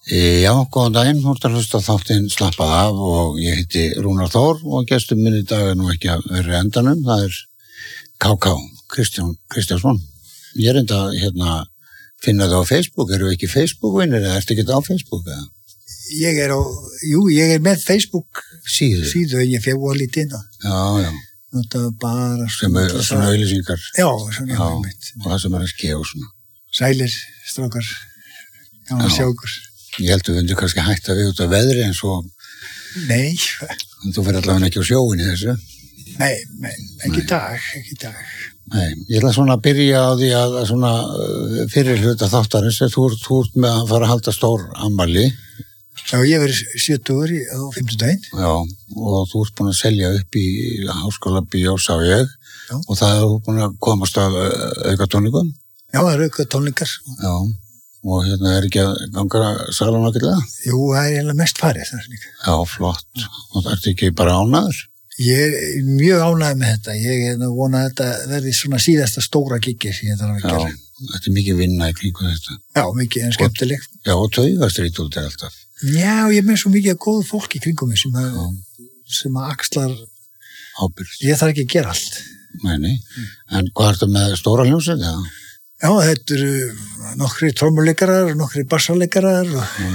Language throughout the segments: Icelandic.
Já, góðan daginn, þú ert að hlusta á þáttinn Slappað af og ég heiti Rúnar Þór og gestur minn í dag nú ekki að vera endanum, það KK, Kristjánsson. Ég enda finna það á Facebook, eru ekki Facebook-vinnir eða ertu ekki á Facebook eða? Ég er með Facebook síðu en ég fjögur lítið inn á. Já. Þetta bara sem svona auðlýsingar. Já, svona og það sem að ske og svona. Sælir, strákar, gaman að sjá ykkur. Ég held að við vundu kannski hætta við út af veðri en svo... Nei. Þú fyrir allavega ekki á sjóinni þessu. Nei, ekki í dag. Nei, ég ætla svona að byrja á því að svona fyrir hluta þáttarins þú ert með að fara að halda stór afmæli. Já, ég verið 70 á 50 daginn. Já, og þú ert búin að selja upp í Háskóla Bíó, sá ég. Já. Og það er búin að komast að auka tónleikum. Já, það eru auka tónleikar. Já. Og er ekki að ganga salan ágætlega? Jú, það er eiginlega mest farið þar líka. Já, flott. Og það ert ekki bara ánæður? Ég er mjög ánægð með þetta. Ég vona að þetta verði svona síðasta stóra giggi sem ég þarf að gera. Já, þetta er mikið vinna í kringu þetta. Já, mikið en skemmtileg. Já, og taugastrít út alltaf. Já, ég er með svo mikið góð fólk í kringum mig sem að axlar ábyrgð. Ég þarf ekki að gera allt. Nei. En hvað ertu með stóra hljómsveit, eða? Já, þetta eru nokkri trommuleikarar, nokkri bassaleikarar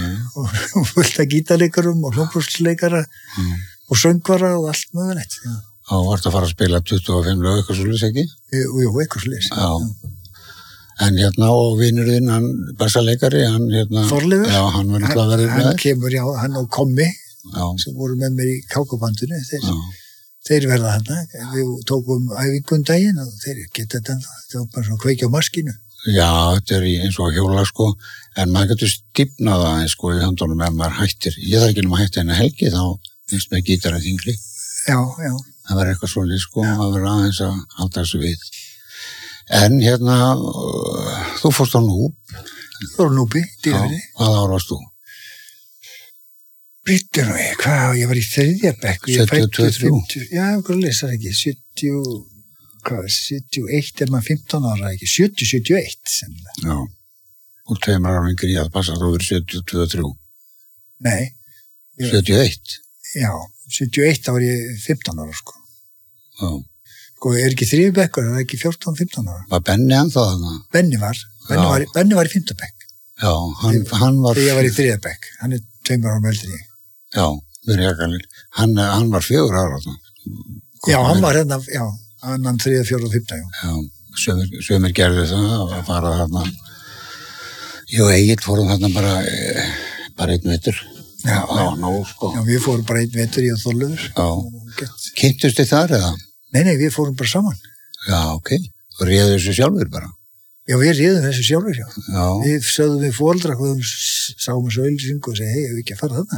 og fullt af gítarleikarum og hljómborðsleikara og söngvara og allt mögulegt. Já, varstu að fara að spila 25 lög, eitthvað svolítið ekki? Jú, eitthvað svolítið. Já. En og vinurinn, hann bassaleikari, hann Þorleifur? Já, hann var náttúrulega verið með. Hann kemur, já, hann og Kommi, sem voru með mér í KK-bandinu, þeir verða þarna. Við tókum æfingundaginn og þeir geta þetta, það var bara svona kveikja á maskinu. Já, þetta eins og hjóla, en maður getur stífnað aðeins, í höndunum ef maður hættir. Ég þarf ekki að hætta henni helgi, þá finnst mér gítarið þingri. Já. Það var eitthvað svolítið, að vera aðeins að halda þessu við. En þú fórst á Núb. Þú fór á Núbi, Dýrafirði. Hvað ára varst þú? Bíddu nú, ég var í 3. bekk. 73? Já, hvað lesar ekki, 71 maður 15 ára, ekki, 71 sennilega. Já, og 2 ára yngri að passa að þú verið 72-3. Nei. 71? Já, 71 þá var ég 15 ára, Já. Ekki 3. bekkur, það er ekki 14-15 ára. Var Benni ennþá þarna? Benni var í 5. bekk. Já, hann var... Þegar ég var í 3. bekk, hann 2 ára eldri ég. Já, við erum hann var 4 ára þarna. Já, hann var annan 3., 4. og 5. Já, sömur gerði það að fara þarna. Ég og Egill fórum þarna bara 1 vetur. Já, Já, við fórum bara 1 vetur í Þorleifur. Já, kynntust þið þar eða? Nei, við fórum bara saman. Já, ok. Og réðu þessu sjálfur bara? Já, við réðum þessu sjálfur, já. Við sögðum við fóreldra hvað sáum þessu auðlýsingu og segi, hei, ef við ekki að fara þarna.